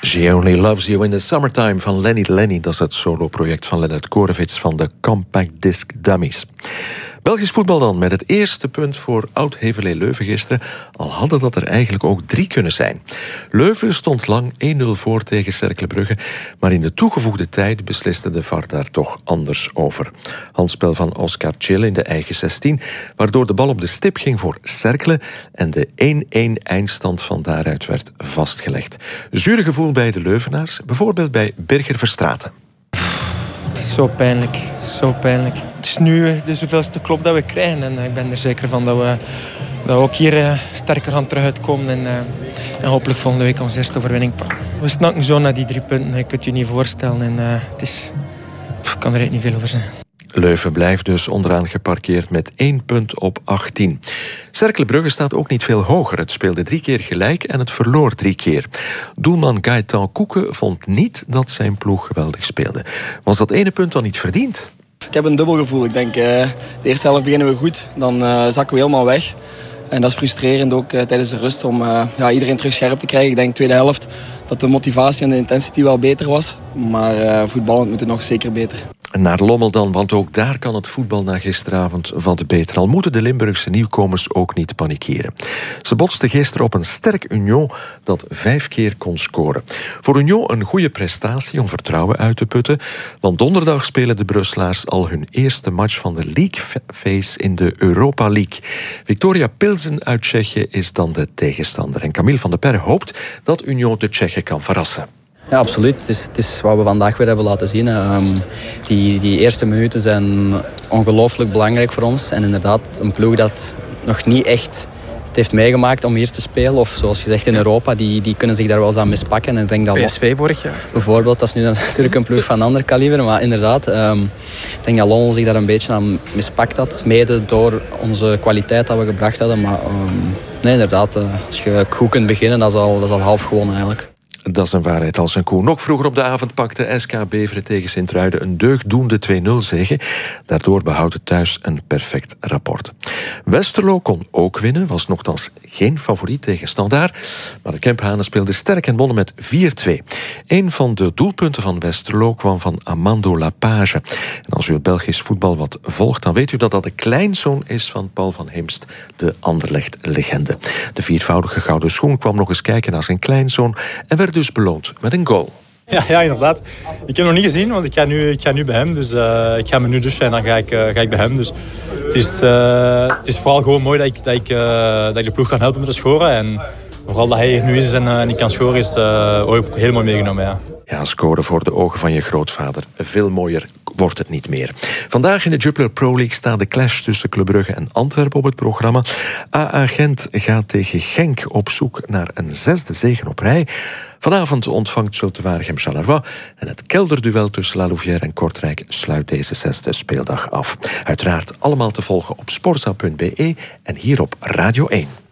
She Only Loves You in the Summertime van Lenny. Dat is het soloproject van Lennart Korevits van de Compact Disc Dummies. Belgisch voetbal dan, met het eerste punt voor Oud-Heverlee-Leuven gisteren. Al hadden dat er eigenlijk ook 3 kunnen zijn. Leuven stond lang 1-0 voor tegen Cercle Brugge, maar in de toegevoegde tijd besliste de VAR daar toch anders over. Handspel van Oscar Chille in de eigen 16, waardoor de bal op de stip ging voor Cercle en de 1-1 eindstand van daaruit werd vastgelegd. Zure gevoel bij de Leuvenaars, bijvoorbeeld bij Birger Verstraeten. Het is zo pijnlijk, zo pijnlijk. Het is nu de zoveelste klop dat we krijgen. En ik ben er zeker van dat we ook hier sterker gaan terug uitkomen. En hopelijk volgende week onze eerste overwinning pakken. We snakken zo naar die 3 punten. Je kunt je niet voorstellen. En het is... Ik kan er echt niet veel over zeggen. Leuven blijft dus onderaan geparkeerd met 1 punt op 18. Cercle Brugge staat ook niet veel hoger. Het speelde 3 keer gelijk en het verloor 3 keer. Doelman Gaëtan Koeken vond niet dat zijn ploeg geweldig speelde. Was dat ene punt dan niet verdiend? Ik heb een dubbel gevoel. Ik denk, de eerste helft beginnen we goed, dan zakken we helemaal weg. En dat is frustrerend ook tijdens de rust om iedereen terug scherp te krijgen. Ik denk tweede helft dat de motivatie en de intensity wel beter was. Maar voetballend moet het nog zeker beter. Naar Lommel dan, want ook daar kan het voetbal na gisteravond wat beter. Al moeten de Limburgse nieuwkomers ook niet panikeren. Ze botsten gisteren op een sterk Union dat 5 keer kon scoren. Voor Union een goede prestatie om vertrouwen uit te putten. Want donderdag spelen de Brusselaars al hun eerste match van de League Phase in de Europa League. Victoria Pilsen uit Tsjechië is dan de tegenstander. En Camille van der Perre hoopt dat Union de Tsjechen kan verrassen. Ja, absoluut. Het is wat we vandaag weer hebben laten zien. Die eerste minuten zijn ongelooflijk belangrijk voor ons. En inderdaad, een ploeg dat nog niet echt het heeft meegemaakt om hier te spelen. Of zoals je zegt in Europa, die kunnen zich daar wel eens aan mispakken. En ik denk dat PSV vorig jaar. Bijvoorbeeld, dat is nu natuurlijk een ploeg van een ander kaliber. Maar inderdaad, ik denk dat Lommel zich daar een beetje aan mispakt had. Mede door onze kwaliteit dat we gebracht hadden. Maar nee, inderdaad, als je goed kunt beginnen, dat is al half gewonnen eigenlijk. Dat is een waarheid als een koe. Nog vroeger op de avond pakte SK Beveren tegen Sint-Truiden een deugddoende 2-0 zege. Daardoor behoudt het thuis een perfect rapport. Westerlo kon ook winnen, was nogthans geen favoriet tegen Standaard. Maar de Kemphanen speelden sterk en wonnen met 4-2. Een van de doelpunten van Westerlo kwam van Amando Lapage. En als u het Belgisch voetbal wat volgt, dan weet u dat dat de kleinzoon is van Paul van Himst, de Anderlecht-legende. De 4voudige gouden schoen kwam nog eens kijken naar zijn kleinzoon en werd dus beloond met een goal. Ja, inderdaad. Ik heb hem nog niet gezien, want ik ga nu bij hem. Dus ik ga me nu douchen en dan ga ik bij hem. Dus het is vooral gewoon mooi dat ik de ploeg kan helpen met te scoren. En vooral dat hij hier nu is en ik kan scoren, is ook heel mooi meegenomen. Ja. Ja, scoren voor de ogen van je grootvader. Veel mooier wordt het niet meer. Vandaag in de Jupiler Pro League staat de clash tussen Club Brugge en Antwerpen op het programma. AA Gent gaat tegen Genk op zoek naar een 6e zege op rij. Vanavond ontvangt Zulte Waregem Charleroi en het kelderduel tussen La Louvière en Kortrijk sluit deze 6e speeldag af. Uiteraard allemaal te volgen op sportza.be en hier op Radio 1.